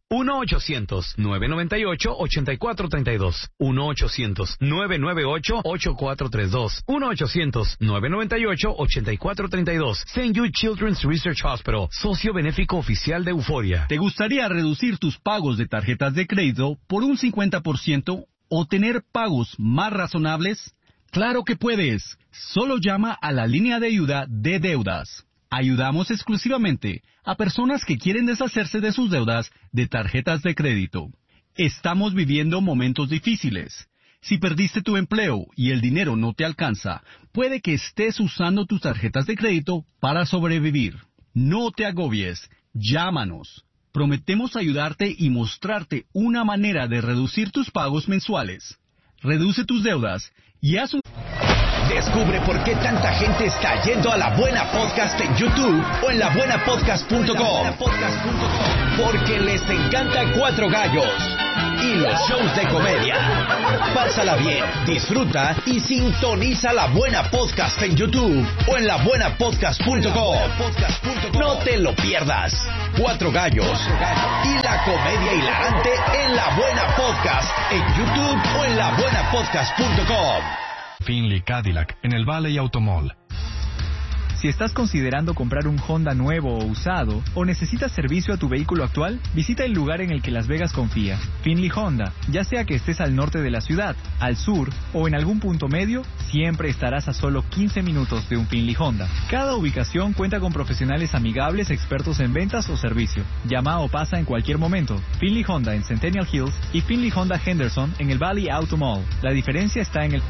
Speaker 8: uno ochocientos, nueve noventa y ocho, ochenta y cuatro treinta y dos. uno ochocientos, nueve nueve ocho, ocho cuatro tres dos. uno ochocientos, nueve noventa y ocho, ochenta y cuatro treinta y dos. Saint Jude Children's Research Hospital, socio benéfico oficial de Euforia.
Speaker 9: ¿Te gustaría reducir tus pagos de tarjetas de crédito por un cincuenta por ciento o tener pagos más razonables? ¡Claro que puedes! Solo llama a la línea de ayuda de deudas. Ayudamos exclusivamente a personas que quieren deshacerse de sus deudas de tarjetas de crédito. Estamos viviendo momentos difíciles. Si perdiste tu empleo y el dinero no te alcanza, puede que estés usando tus tarjetas de crédito para sobrevivir. No te agobies. Llámanos. Prometemos ayudarte y mostrarte una manera de reducir tus pagos mensuales. Reduce tus deudas y haz un...
Speaker 10: Descubre por qué tanta gente está yendo a La Buena Podcast en YouTube o en la buena podcast punto com. Porque les encanta Cuatro Gallos y los shows de comedia. Pásala bien, disfruta y sintoniza La Buena Podcast en YouTube o en la buena podcast punto com. No te lo pierdas. Cuatro Gallos y la comedia hilarante en La Buena Podcast en YouTube o en la buena podcast punto com.
Speaker 11: Finley Cadillac, en el Valley Automall.
Speaker 12: Si estás considerando comprar un Honda nuevo o usado, o necesitas servicio a tu vehículo actual, visita el lugar en el que Las Vegas confía, Finley Honda. Ya sea que estés al norte de la ciudad, al sur, o en algún punto medio, siempre estarás a solo quince minutos de un Finley Honda. Cada ubicación cuenta con profesionales amigables expertos en ventas o servicio. Llama o pasa en cualquier momento. Finley Honda en Centennial Hills y Finley Honda Henderson en el Valley Auto Mall. La diferencia está en el...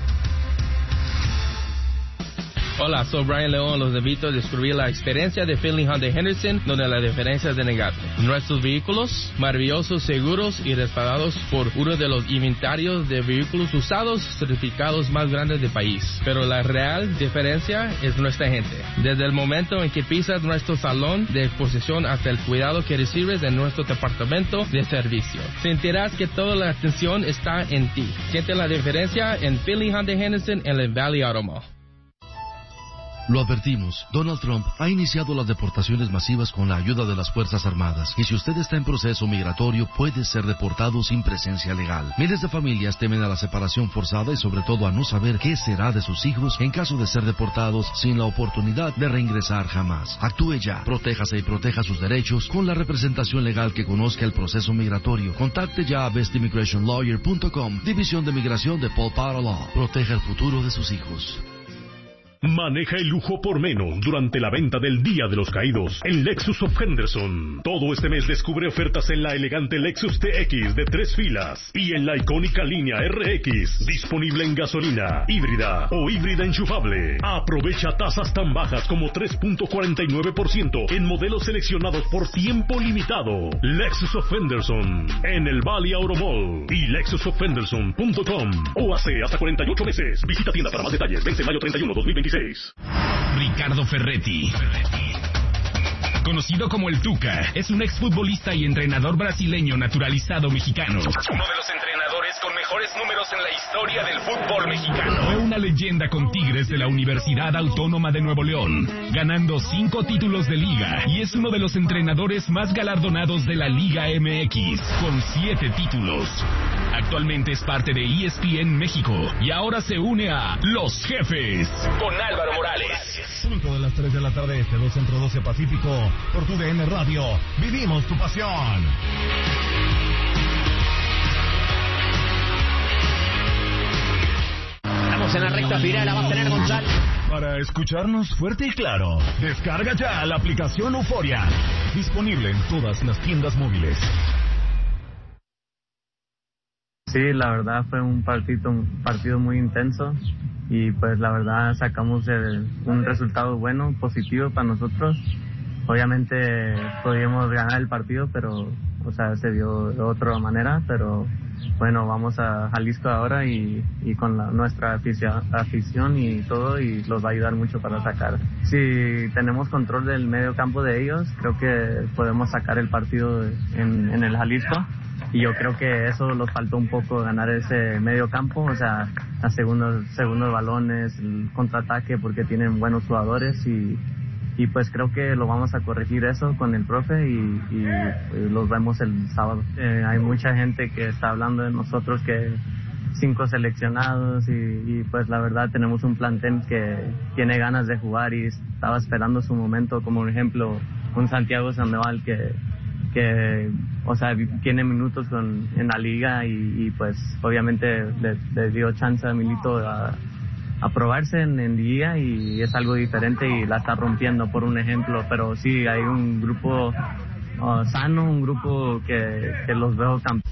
Speaker 13: Hola, soy Brian León. Los invito a descubrir la experiencia de Finley Honda Henderson, donde la diferencia es de negarte. Nuestros vehículos, maravillosos, seguros y respaldados por uno de los inventarios de vehículos usados certificados más grandes del país. Pero la real diferencia es nuestra gente. Desde el momento en que pisas nuestro salón de exposición hasta el cuidado que recibes en nuestro departamento de servicio, sentirás que toda la atención está en ti. Siente la diferencia en Finley Honda Henderson en el Valley Auto Mall.
Speaker 14: Lo advertimos, Donald Trump ha iniciado las deportaciones masivas con la ayuda de las Fuerzas Armadas, y si usted está en proceso migratorio puede ser deportado sin presencia legal. Miles de familias temen a la separación forzada y sobre todo a no saber qué será de sus hijos en caso de ser deportados sin la oportunidad de reingresar jamás. Actúe ya, protéjase y proteja sus derechos con la representación legal que conozca el proceso migratorio. Contacte ya a best immigration lawyer punto com, División de Migración de Paul Power Law. Proteja el futuro de sus hijos.
Speaker 6: Maneja el lujo por menos durante la venta del Día de los Caídos en Lexus of Henderson. Todo este mes descubre ofertas en la elegante Lexus T X de tres filas y en la icónica línea R X, disponible en gasolina, híbrida o híbrida enchufable. Aprovecha tasas tan bajas como tres punto cuarenta y nueve por ciento en modelos seleccionados por tiempo limitado. Lexus of Henderson en el Valley Auto Mall y lexus of henderson punto com, o hace hasta cuarenta y ocho meses. Visita tienda para más detalles. Vence mayo treinta y uno, dos mil veintiséis.
Speaker 15: Ricardo Ferretti, conocido como el Tuca, es un exfutbolista y entrenador brasileño naturalizado mexicano. Uno de los entrenadores con mejores números en la historia del fútbol mexicano. Fue una leyenda con Tigres de la Universidad Autónoma de Nuevo León, ganando cinco títulos de liga, y es uno de los entrenadores más galardonados de la Liga M X, con siete títulos. Actualmente es parte de E S P N México y ahora se une a Los Jefes con Álvaro Morales.
Speaker 6: cinco de las tres de la tarde, este dos Centro doce Pacífico, por tu D N Radio. Vivimos tu pasión.
Speaker 10: Estamos en la recta final, la va a tener González.
Speaker 6: Para escucharnos fuerte y claro, descarga ya la aplicación Euforia. Disponible en todas las tiendas móviles.
Speaker 16: Sí, la verdad fue un partido, un partido muy intenso y pues la verdad sacamos el, un resultado bueno, positivo para nosotros. Obviamente podíamos ganar el partido, pero o sea, se dio de otra manera, pero bueno, vamos a Jalisco ahora y, y con la, nuestra afición, afición y todo, y los va a ayudar mucho para sacar. Si tenemos control del medio campo de ellos, creo que podemos sacar el partido en, en el Jalisco. Y yo creo que eso nos faltó un poco, ganar ese medio campo, o sea, a segundos, segundos balones, el contraataque, porque tienen buenos jugadores y, y pues creo que lo vamos a corregir eso con el profe y, y, y los vemos el sábado. Eh, hay mucha gente que está hablando de nosotros, que cinco seleccionados y, y pues la verdad tenemos un plantel que tiene ganas de jugar y estaba esperando su momento, como por ejemplo un Santiago Sandoval que que o sea tiene minutos con, en la liga y, y pues obviamente le, le dio chance a Milito a, a probarse en, en liga y es algo diferente y la está rompiendo, por un ejemplo. Pero sí hay un grupo uh, sano, un grupo que, que los veo campeones.